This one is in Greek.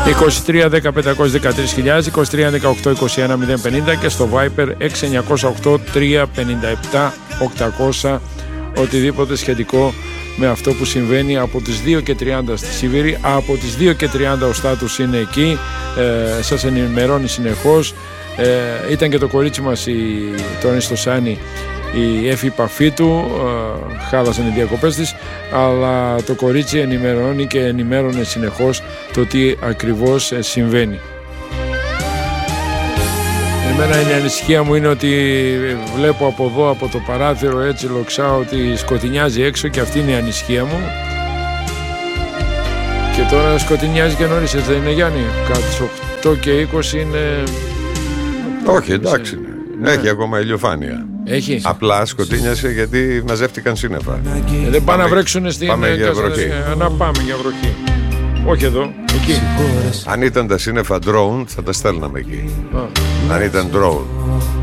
23 10 513.000, 23 18 21 050 και στο Viper 6908 357 800, οτιδήποτε σχετικό με αυτό που συμβαίνει από τις 2:30 στη Σιβήρη. Από τις 2:30 ο Στάτους είναι εκεί, σας ενημερώνει συνεχώς. Ήταν και το κορίτσι μας, το Ανιστοσάνη, η Εφη Παφίτου, χάλασαν οι διακοπές της, αλλά το κορίτσι ενημερώνει και ενημέρωνε συνεχώς το τι ακριβώς συμβαίνει. Εμένα η ανησυχία μου είναι ότι βλέπω από εδώ, από το παράθυρο, έτσι λοξάω ότι σκοτεινιάζει έξω, και αυτή είναι η ανησυχία μου. Και τώρα σκοτεινιάζει και νωρίς, δεν είναι, Γιάννη? Κάτω στις 8:20 είναι... Όχι, εντάξει. Ναι. Έχει ακόμα ηλιοφάνεια. Έχει. Απλά σκοτίνιασε γιατί μαζεύτηκαν σύννεφα. Δεν πάνε να βρέξουν στην... Πάμε για βροχή. Να πάμε για βροχή. Όχι εδώ, εκεί. Αν ήταν τα σύννεφα drone θα τα στέλναμε εκεί. Αν ήταν drone.